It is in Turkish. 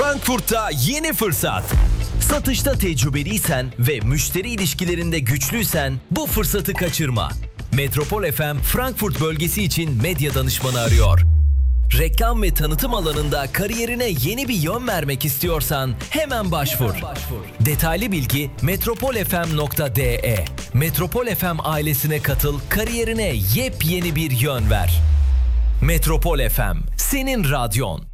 Frankfurt'ta yeni fırsat. Satışta tecrübeliysen ve müşteri ilişkilerinde güçlüysen bu fırsatı kaçırma. Metropol FM Frankfurt bölgesi için medya danışmanı arıyor. Reklam ve tanıtım alanında kariyerine yeni bir yön vermek istiyorsan hemen başvur. Detaylı bilgi metropolfm.de. Metropol FM ailesine katıl, kariyerine yepyeni bir yön ver. Metropol FM, senin radyon.